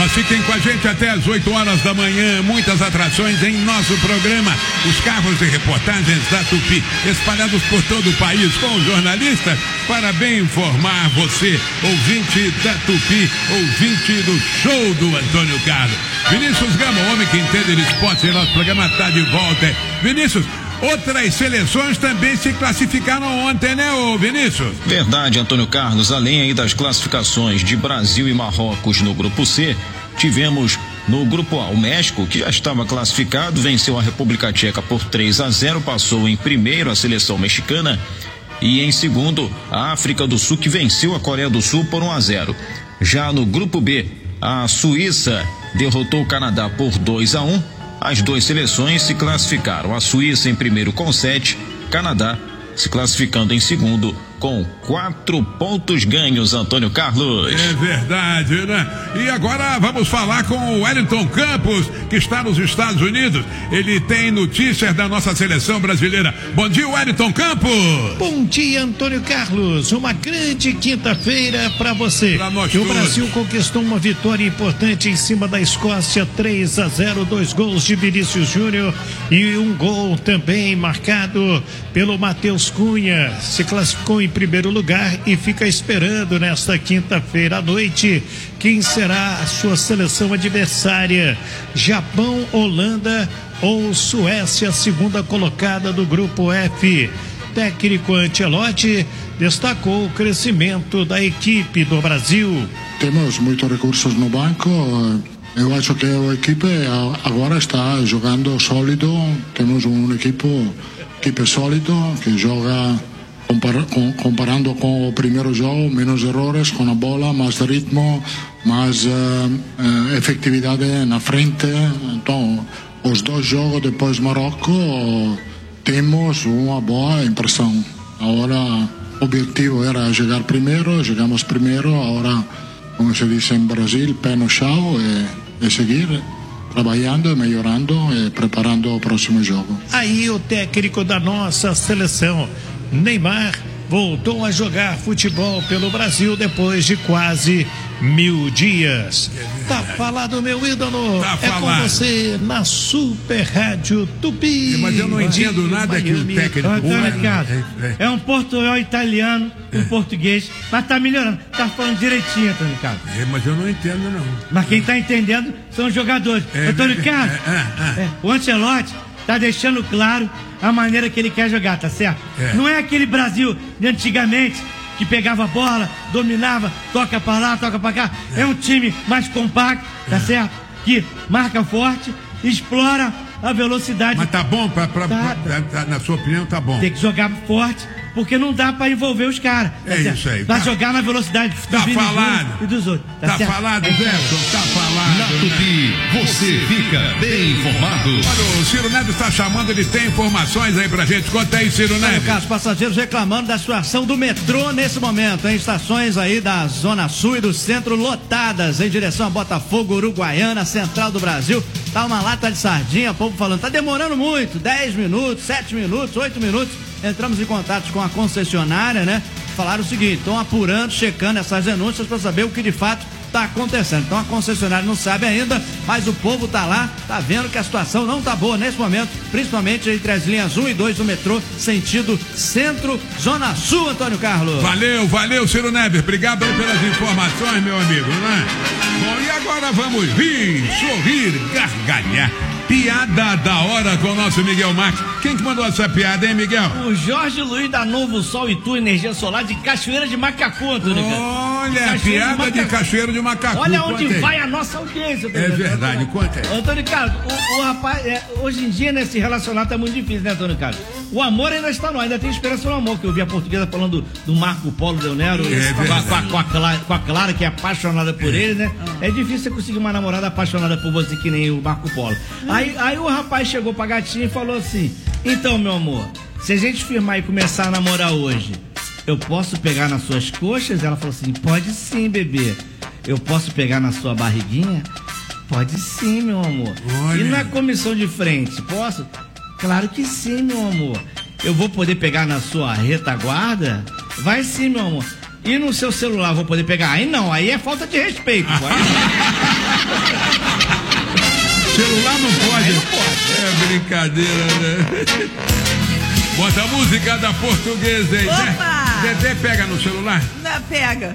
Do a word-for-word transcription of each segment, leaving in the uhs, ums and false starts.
Mas fiquem com a gente até as oito horas da manhã. Muitas atrações em nosso programa. Os carros e reportagens da Tupi, espalhados por todo o país com os jornalistas, para bem informar você, ouvinte da Tupi, ouvinte do show do Antônio Carlos. Vinícius Gama, o homem que entende de esporte, em nosso programa está de volta. Vinícius, outras seleções também se classificaram ontem, né, ô Vinícius? Verdade, Antônio Carlos. Além aí das classificações de Brasil e Marrocos no grupo C, tivemos no grupo A o México, que já estava classificado, venceu a República Tcheca por três a zero, passou em primeiro a seleção mexicana e em segundo a África do Sul, que venceu a Coreia do Sul por um a zero. Já no grupo B, a Suíça derrotou o Canadá por dois a um. As duas seleções se classificaram. A Suíça em primeiro com sete, Canadá se classificando em segundo com quatro pontos ganhos, Antônio Carlos. É verdade, né? E agora vamos falar com o Wellington Campos, que está nos Estados Unidos. Ele tem notícias da nossa seleção brasileira. Bom dia, Wellington Campos. Bom dia, Antônio Carlos. Uma grande quinta-feira para você. Pra nós que todos. O Brasil conquistou uma vitória importante em cima da Escócia, três a zero, dois gols de Vinícius Júnior e um gol também marcado pelo Matheus Cunha. Se classificou em primeiro lugar e fica esperando nesta quinta-feira à noite quem será a sua seleção adversária: Japão, Holanda ou Suécia, segunda colocada do grupo F. Técnico Ancelotti destacou o crescimento da equipe do Brasil. Temos muitos recursos no banco. Eu acho que a equipe agora está jogando sólido. Temos um equipe, equipe sólido que joga comparando com o primeiro jogo, menos errores com a bola, mais ritmo, mais uh, uh, efetividade na frente. Então, os dois jogos depois do Marrocos, temos uma boa impressão. Agora, o objetivo era chegar primeiro, chegamos primeiro. Agora, como se diz em Brasil, pé no chão e, e seguir trabalhando, melhorando e preparando o próximo jogo. Aí o técnico da nossa seleção, Neymar, voltou a jogar futebol pelo Brasil depois de quase mil dias. Tá falado, meu ídolo. Tá é falado. Com você na Super Rádio Tupi. Mas eu não entendo nada que o técnico... Antônio Carlos, é um portunhol italiano, um é. português, mas tá melhorando. Tá falando direitinho, Antônio Carlos. É, mas eu não entendo, não. Mas quem tá entendendo são os jogadores. É, Antônio é, Carlos, é, é, é. o Ancelotti tá deixando claro a maneira que ele quer jogar, tá certo? É. Não é aquele Brasil de antigamente que pegava a bola, dominava, toca pra lá, toca pra cá. É, é um time mais compacto, tá é. certo? Que marca forte, explora a velocidade. Mas tá bom, pra, pra, tá. pra, pra, na sua opinião, tá bom. Tem que jogar forte, porque não dá pra envolver os caras. Tá é certo? isso aí. Vai tá. jogar na velocidade tá do falado. E dos outros. Tá, tá falado, Verson, tá falado. Na Tupi, você fica bem informado. Olha, o Ciro Neves está chamando, ele tem informações aí pra gente. Conta aí, Ciro Neves. Olha, os passageiros reclamando da situação do metrô nesse momento, em estações aí da Zona Sul e do Centro lotadas, em direção a Botafogo, Uruguaiana, Central do Brasil. Tá uma lata de sardinha, o povo falando, tá demorando muito, dez minutos, sete minutos, oito minutos. Entramos em contato com a concessionária, né? Falaram o seguinte, estão apurando, checando essas denúncias para saber o que de fato está acontecendo. Então a concessionária não sabe ainda, mas o povo tá lá, tá vendo que a situação não tá boa nesse momento, principalmente entre as linhas um e dois do metrô, sentido Centro, Zona Sul, Antônio Carlos. Valeu, valeu, Ciro Neves, obrigado aí pelas informações, meu amigo, né? Bom, e agora vamos rir, sorrir, gargalhar. Piada da hora com o nosso Miguel Marques. Quem que mandou essa piada, hein, Miguel? O Jorge Luiz da Novo Sol e Tu Energia Solar de Cachoeira de Macacu, Antônio. Olha, Cachoeira piada de, de Cachoeira de Macacu. Olha onde conta vai aí. a nossa audiência. É verdade, conta aí. Antônio Carlos, o, o rapaz, é, hoje em dia, né, se relacionar tá muito difícil, né, Antônio Carlos? O amor ainda está no ar, ainda tem esperança no amor, que eu vi a portuguesa falando do, do Marco Polo Del Nero, é com, a, com, a, com, a Clara, com a Clara, que é apaixonada por é. ele, né? É difícil você conseguir uma namorada apaixonada por você, que nem o Marco Polo. Aí, aí o rapaz chegou pra gatinha e falou assim, então, meu amor, se a gente firmar e começar a namorar hoje, eu posso pegar nas suas coxas? Ela falou assim, pode sim, bebê. Eu posso pegar na sua barriguinha? Pode sim, meu amor. Olha. E na comissão de frente, posso? Claro que sim, meu amor. Eu vou poder pegar na sua retaguarda? Vai sim, meu amor. E no seu celular vou poder pegar? Aí não, aí é falta de respeito. Pô. Celular não pode. Aí não pode. É brincadeira, né? Bota a música da Portuguesa aí. Opa! Dedé pega no celular? Não, pega.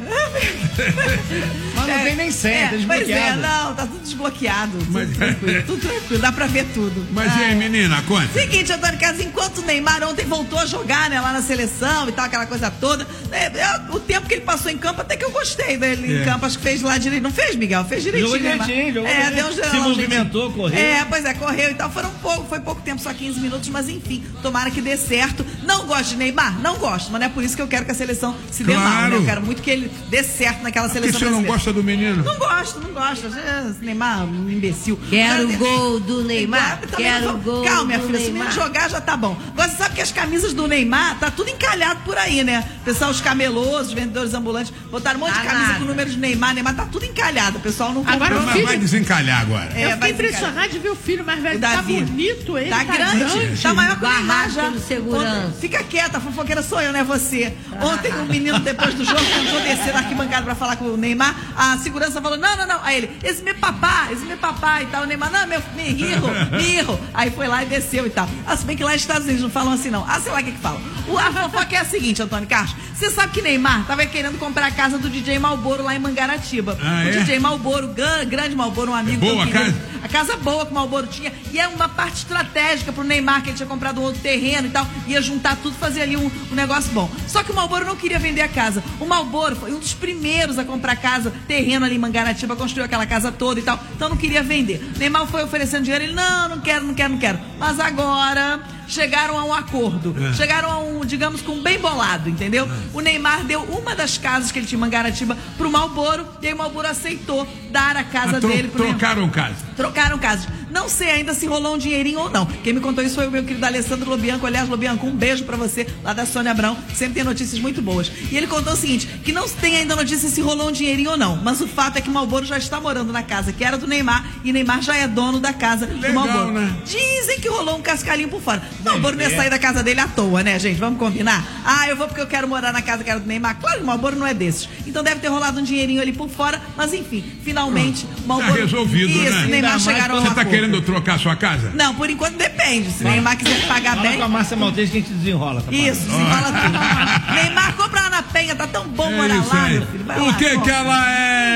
Mas não tem nem senha, é, tá pois é, desbloqueado. não, tá tudo desbloqueado. Tudo Mas- tranquilo, tudo tranquilo, dá pra ver tudo. Mas e aí, menina, conta? Seguinte, Antônio Carlos, enquanto o Neymar ontem voltou a jogar, né, lá na seleção e tal, aquela coisa toda, né, eu- o tempo que ele passou em campo, até que eu gostei dele É. em campo, acho que fez lá direito. Não fez, Miguel? Fez direitinho. Jogou Neymar. direitinho, jogou É, direitinho. deu um Se geral, movimentou, correu. É, pois é, correu e tal. Foram pouco, foi pouco tempo, só quinze minutos, mas enfim, tomara que dê certo. Não gosto de Neymar? Não gosto, mas não é por isso que eu quero que a seleção se dê mal, Claro. né? Eu quero muito que ele dê certo naquela Por que seleção você não brasileira. gosta do menino? Não gosto, não gosto. Esse Neymar, um imbecil. Quero Agora, o gol do Neymar. também Quero não o vou- gol Calma, minha do filha, se o Neymar. menino jogar já tá bom. Agora você sabe que as camisas do Neymar tá tudo encalhado por aí, né? Pessoal, os camelôs, os vendedores ambulantes, botaram um monte de Tá camisa nada. com o número de Neymar. Neymar tá tudo encalhado. O pessoal não comprou. Agora o Mas filho- vai desencalhar agora. É, eu vai fiquei desencalhar. impressionada de ver o filho mais velho. O Tá Davi. bonito ele, Tá grande, tá maior que o Neymar Barraco já. do segurança. Ontem- Fica quieta, a fofoqueira sou eu, não é você. Ontem o menino, depois do jogo, tentou descer na arquibancada pra falar com o Neymar. A segurança falou, não, não, não. Aí ele, esse meu papá, esse meu papá e tal. O Neymar, não, meu, me rirro, me rirro. Aí foi lá e desceu e tal. Ah, se bem que lá nos Estados Unidos não falam assim, não. Ah, sei lá o que que falam. O, a fofoca é a seguinte, Antônio Carlos. Você sabe que Neymar tava querendo comprar a casa do D J Malboro lá em Mangaratiba. Ah, o é? D J Malboro, gran- grande Malboro, um amigo. É boa tão querido. a casa? A casa boa que o Malboro tinha. E é uma parte estratégica pro Neymar, que ele tinha comprado um outro terreno e tal. Ia juntar tudo, fazer ali um, um negócio bom. Só que o Malboro não queria vender a casa. O Malboro foi um dos primeiros a comprar casa, terreno ali em Mangaratiba, construiu aquela casa toda e tal. Então não queria vender. Neymar foi oferecendo dinheiro, ele, não, não quero, não quero, não quero. Mas agora chegaram a um acordo. É. Chegaram a um, digamos, com um bem bolado, entendeu? O Neymar deu uma das casas que ele tinha em Mangaratiba pro Malboro, e aí o Malboro aceitou dar a casa Mas tro- dele pro Neymar. trocaram casa. Trocaram casas. Não sei ainda se rolou um dinheirinho ou não. Quem me contou isso foi o meu querido Alessandro Lobianco. Aliás, Lobianco, um beijo pra você, lá da Sônia Abrão, que sempre tem notícias muito boas. E ele contou o seguinte, que não tem ainda notícia se rolou um dinheirinho ou não. Mas o fato é que o Malboro já está morando na casa que era do Neymar, e Neymar já é dono da casa Legal, do Malboro. né? Dizem que rolou um cascalhinho por fora. O Malboro não ia sair da casa dele à toa, né, gente? Vamos combinar? Ah, eu vou porque eu quero morar na casa que era do Neymar. Claro que o Malboro não é desses. Então deve ter rolado um dinheirinho ali por fora, mas enfim, finalmente o Malboro... Tá resolvido, Isso, né? o Neymar Ainda mais chegaram a um Você tá acordo. querendo trocar sua casa? Não, por enquanto depende. Se o Neymar quiser pagar Fala bem. com a Márcia Maltese que a gente desenrola. Tá Isso, desenrola tudo. Neymar, compra lá na penha, tá tão bom morar É isso lá, aí. meu filho. Vai O lá, que compra. que ela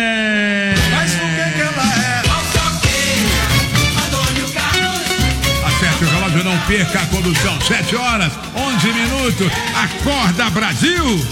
é? Mas o que que ela é? Acerte o relógio, não perca a condução. Sete horas, onze minutos. Acorda, Brasil!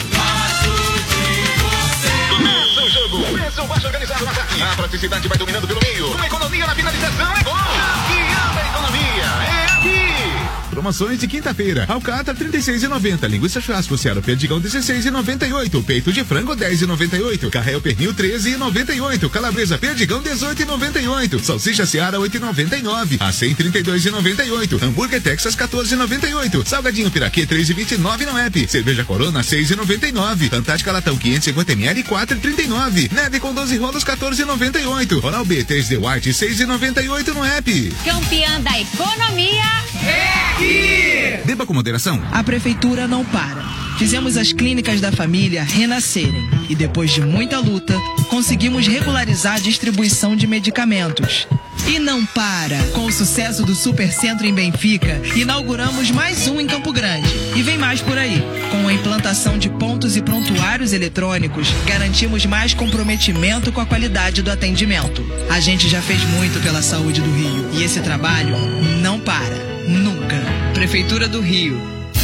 Começa o jogo. Começa o baixo organizado no ataque. A praticidade vai dominando pelo meio. Com a economia na finalização é gol. Que anda a economia. É aqui. Promoções de quinta-feira. Alcatra trinta e seis reais e noventa. Linguiça churrasco Ciaro Perdigão dezesseis reais e noventa e oito. Peito de frango dez reais e noventa e oito. Carré pernil treze reais e noventa e oito. Calabresa Perdigão dezoito reais e noventa e oito. Salsicha Seara oito reais e noventa e nove. Acém trinta e dois reais e noventa e oito. Hambúrguer Texas quatorze reais e noventa e oito. Salgadinho Piraquê três reais e vinte e nove no app. Cerveja Corona seis reais e noventa e nove. Antártica Latão quinhentos e cinquenta mililitros quatro reais e trinta e nove. Neve com doze rolos quatorze reais e noventa e oito. Oral B três D White seis reais e noventa e oito no app. Campeã da economia é aqui! Beba com moderação. A prefeitura não para. Fizemos as clínicas da família renascerem e depois de muita luta, conseguimos regularizar a distribuição de medicamentos. E não para! Com o sucesso do Supercentro em Benfica, inauguramos mais um em Campo Grande. E vem mais por aí. Com a implantação de pontos e prontuários eletrônicos, garantimos mais comprometimento com a qualidade do atendimento. A gente já fez muito pela saúde do Rio e esse trabalho não para. Nunca. Prefeitura do Rio.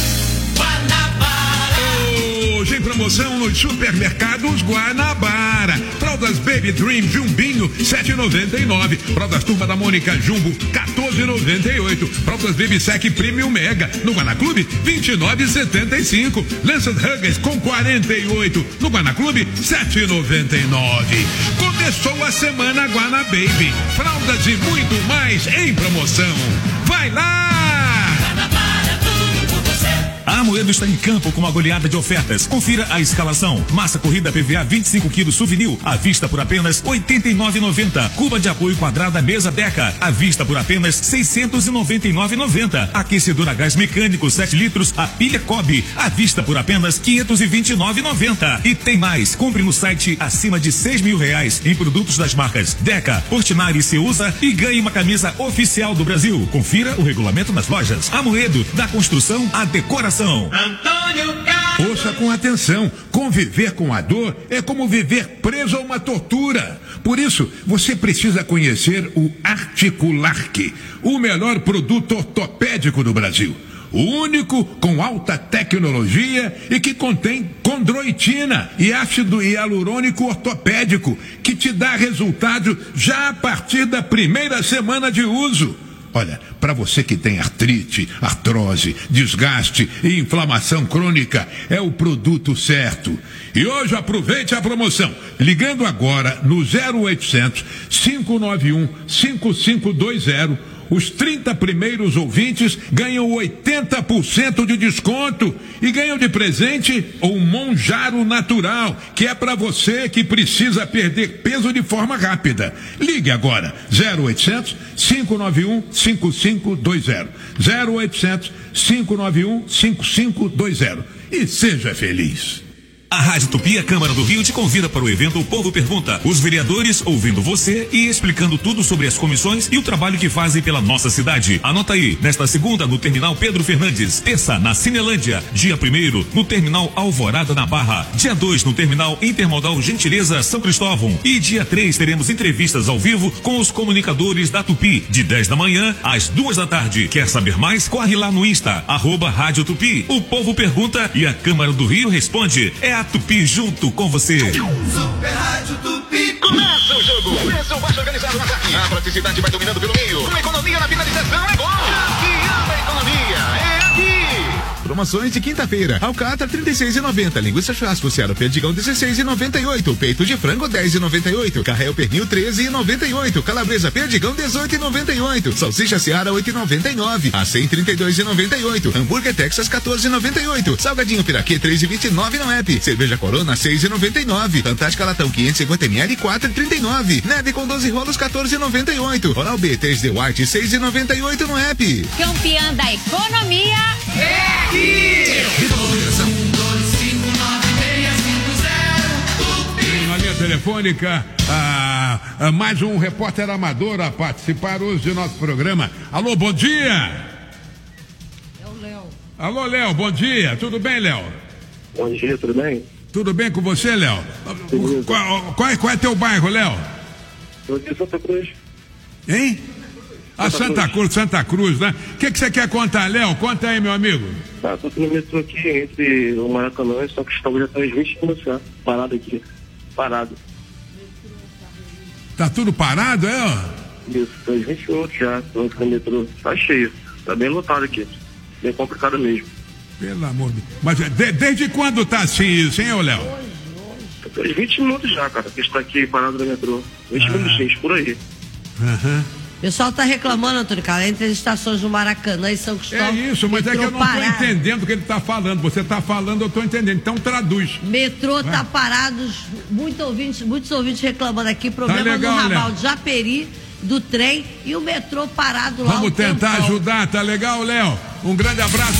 Hoje em promoção nos supermercados Guanabara. Fraldas Baby Dream Jumbinho sete reais e noventa e nove. Fraldas Turma da Mônica Jumbo quatorze reais e noventa e oito. Fraldas Baby Sec Premium Mega no Guanaclube vinte e nove reais e setenta e cinco. Lanças Huggers com quarenta e oito no Guanaclube sete reais e noventa e nove. Começou a semana Guana Baby. Fraldas e muito mais em promoção. Vai lá! Guanabara, tudo por você. A Amoedo está em campo com uma goleada de ofertas. Confira a escalação. Massa corrida P V A vinte e cinco quilos Souvenir, à vista por apenas oitenta e nove reais e noventa centavos. Cuba de apoio quadrada mesa Deca, à vista por apenas seiscentos e noventa e nove reais e noventa centavos. Aquecedor a gás mecânico sete litros, a pilha Cobb, à vista por apenas quinhentos e vinte e nove reais e noventa centavos. E tem mais, compre no site acima de seis mil reais em produtos das marcas Deca, Portinari e Ceusa e ganhe uma camisa oficial do Brasil. Confira o regulamento nas lojas. Amoedo, da construção à decoração. Antônio Carlos. Ouça com atenção, conviver com a dor é como viver preso a uma tortura. Por isso, você precisa conhecer o Articularque, o melhor produto ortopédico do Brasil. O único com alta tecnologia e que contém condroitina e ácido hialurônico ortopédico, que te dá resultado já a partir da primeira semana de uso. Olha, para você que tem artrite, artrose, desgaste e inflamação crônica, é o produto certo. E hoje aproveite a promoção, ligando agora no zero oitocentos, cinco nove um, cinco cinco dois zero. Os trinta primeiros ouvintes ganham oitenta por cento de desconto e ganham de presente o Monjaro Natural, que é para você que precisa perder peso de forma rápida. Ligue agora, zero oitocentos, cinco nove um, cinco cinco dois zero. zero oitocentos, cinco nove um, cinco cinco dois zero. E seja feliz. A Rádio Tupi, a Câmara do Rio, te convida para o evento O Povo Pergunta. Os vereadores ouvindo você e explicando tudo sobre as comissões e o trabalho que fazem pela nossa cidade. Anota aí, nesta segunda no Terminal Pedro Fernandes, terça na Cinelândia, dia primeiro no Terminal Alvorada na Barra, dia dois no Terminal Intermodal Gentileza São Cristóvão e dia três teremos entrevistas ao vivo com os comunicadores da Tupi, de dez da manhã às duas da tarde. Quer saber mais? Corre lá no Insta, arroba Rádio Tupi. O Povo Pergunta e a Câmara do Rio responde. É a Tupi junto com você. Super Rádio Tupi. Começa o jogo. Preço baixo organizado na Saque. A praticidade vai dominando pelo meio. Com economia na finalização é gol. Que ama a economia. É aqui. Promoções de quinta-feira. Alcatra trinta e seis reais e noventa centavos. Linguiça churrasco Seara Perdigão dezesseis reais e noventa e oito centavos. Peito de frango dez reais e noventa e oito centavos. Carré pernil treze reais e noventa e oito centavos. Calabresa Perdigão dezoito reais e noventa e oito centavos. Salsicha Seara oito reais e noventa e nove centavos. A cem trinta e dois reais e noventa e oito centavos. Hambúrguer Texas quatorze reais e noventa e oito centavos. Salgadinho Piraquê três reais e vinte e nove centavos no app. Cerveja Corona seis reais e noventa e nove centavos. Fantástica Latão quinhentos e cinquenta mililitros quatro reais e trinta e nove centavos. Neve com doze rolos quatorze reais e noventa e oito centavos. Oral B três D White seis reais e noventa e oito centavos no app. Campeã da economia é aqui. Na linha telefônica, ah, ah, mais um repórter amador a participar hoje do nosso programa. Alô, bom dia. É o Léo. Alô, Léo, bom dia. Tudo bem, Léo? Bom dia, tudo bem? Tudo bem com você, Léo? Qual, qual, é, qual é teu bairro, Léo? Eu sou de Santa Cruz. Hein? A Santa, Santa Cruz. Cruz, Santa Cruz, né? O que, que você quer contar, Léo? Conta aí, meu amigo. Tá, tô no metrô aqui entre o Maracanã e São Cristóvão, já tá uns vinte minutos já, parado aqui, parado. Tá tudo parado, é? Ó? Isso, tá uns vinte minutos já, tô no metrô, tá cheio, tá bem lotado aqui, bem complicado mesmo. Pelo amor de Deus. Mas de, desde quando tá assim isso, hein, ô Léo? Tá uns vinte minutos já, cara, que está aqui parado no metrô, vinte ah. minutinhos por aí. Aham. Uhum. O pessoal está reclamando, Antônio Carlos, entre as estações do Maracanã e São Cristóvão. É isso, mas é que eu não estou entendendo o que ele está falando. Você está falando, eu estou entendendo. Então traduz. Metrô está parado, muito ouvintes, muitos ouvintes reclamando aqui. Problema tá legal, no ramal de Japeri, do trem e o metrô parado lá. Vamos tentar tempão. ajudar, tá legal, Léo? Um grande abraço.